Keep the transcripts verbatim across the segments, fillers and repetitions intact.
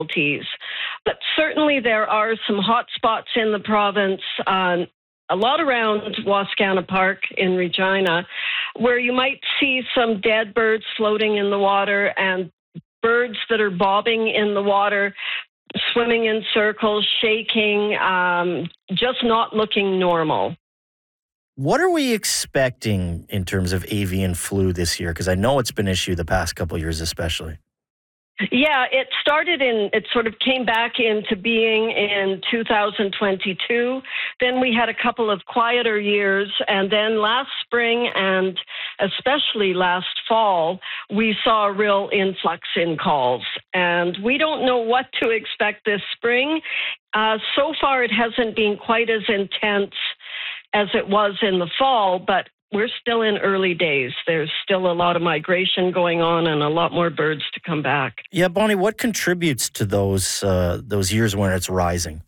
casualties. But certainly there are some hot spots in the province, uh, a lot around Wascana Park in Regina, where you might see some dead birds floating in the water and birds that are bobbing in the water, swimming in circles, shaking, um, just not looking normal. What are we expecting in terms of avian flu this year? Because I know it's been an issue the past couple of years especially. Yeah, it started in, it sort of came back into being in two thousand twenty-two. Then we had a couple of quieter years. And then last spring and especially last fall, we saw a real influx in calls. And we don't know what to expect this spring. Uh, so far, it hasn't been quite as intense as it was in the fall, but we're still in early days. There's still a lot of migration going on and a lot more birds to come back. Yeah, Bonnie, what contributes to those uh, those years when it's rising?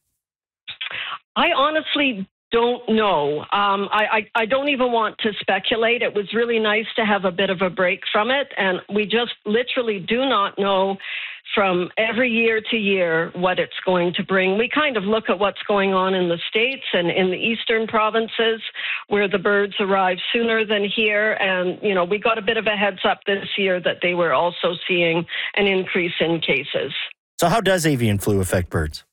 I honestly don't know. Um, I, I, I don't even want to speculate. It was really nice to have a bit of a break from it, and we just literally do not know from every year to year what it's going to bring. We kind of look at what's going on in the States and in the eastern provinces where the birds arrive sooner than here. And, you know, we got a bit of a heads up this year that they were also seeing an increase in cases. So how does avian flu affect birds?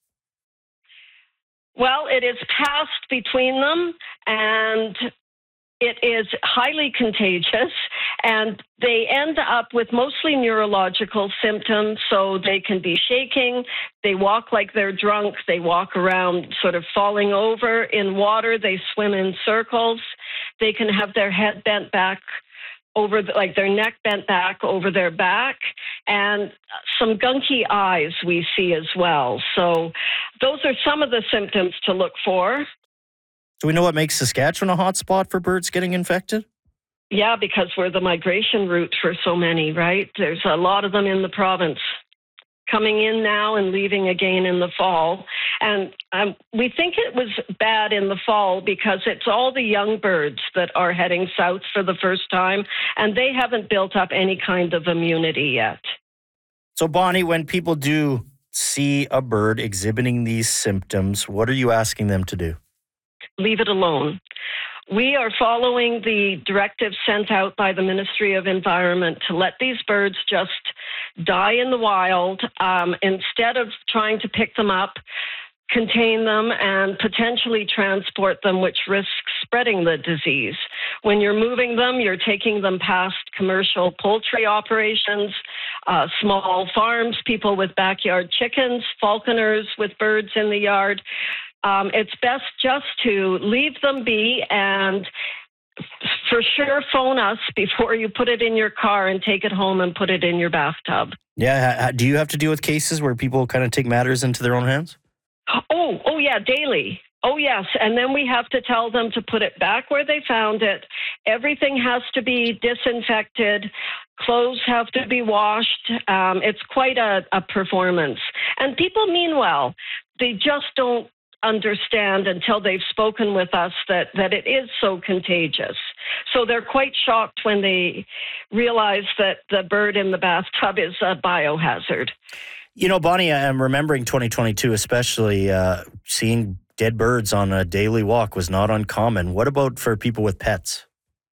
Well, it is passed between them, and it is highly contagious, and they end up with mostly neurological symptoms. So they can be shaking, they walk like they're drunk, they walk around sort of falling over in water, they swim in circles, they can have their head bent back over, the, like their neck bent back over their back, and some gunky eyes we see as well. So those are some of the symptoms to look for. Do we know what makes Saskatchewan a hot spot for birds getting infected? Yeah, because we're the migration route for so many, right? There's a lot of them in the province coming in now and leaving again in the fall. And um, we think it was bad in the fall because it's all the young birds that are heading south for the first time, and they haven't built up any kind of immunity yet. So, Bonnie, when people do see a bird exhibiting these symptoms, what are you asking them to do? Leave it alone. We are following the directive sent out by the Ministry of Environment to let these birds just die in the wild um, instead of trying to pick them up, contain them, and potentially transport them, which risks spreading the disease. When you're moving them, you're taking them past commercial poultry operations, uh, small farms, people with backyard chickens, falconers with birds in the yard. Um, it's best just to leave them be, and for sure phone us before you put it in your car and take it home and put it in your bathtub. Yeah. Do you have to deal with cases where people kind of take matters into their own hands? Oh, oh yeah, daily. Oh, yes. And then we have to tell them to put it back where they found it. Everything has to be disinfected. Clothes have to be washed. Um, it's quite a, a performance. And people mean well. They just don't understand until they've spoken with us that, that it is so contagious. So they're quite shocked when they realize that the bird in the bathtub is a biohazard. You know, Bonnie, I'm remembering twenty twenty-two, especially uh, seeing dead birds on a daily walk was not uncommon. What about for people with pets?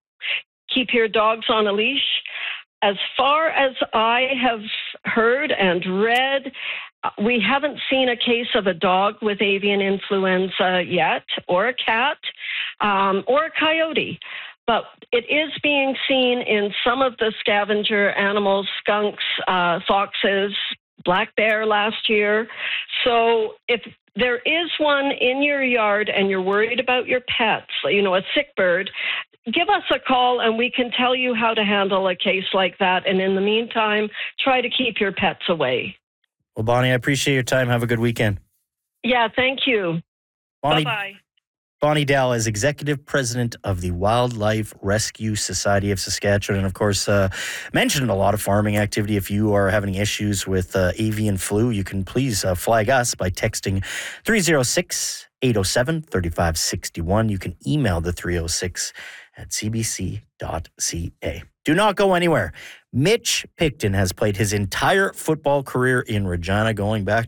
Keep your dogs on a leash. As far as I have heard and read, we haven't seen a case of a dog with avian influenza yet, or a cat, um, or a coyote. But it is being seen in some of the scavenger animals, skunks, uh, foxes, black bear last year. So if there is one in your yard and you're worried about your pets, you know, a sick bird, give us a call and we can tell you how to handle a case like that. And in the meantime, try to keep your pets away. Well, Bonnie, I appreciate your time. Have a good weekend. Yeah, thank you. Bonnie, Bye-bye. Bonnie Dahl is Executive President of the Wildlife Rescue Society of Saskatchewan. And of course, uh, mentioned a lot of farming activity. If you are having issues with uh, avian flu, you can please uh, flag us by texting three oh six, eight oh seven, three five six one. You can email the three oh six at c b c dot c a. Do not go anywhere. Mitch Picton has played his entire football career in Regina, going back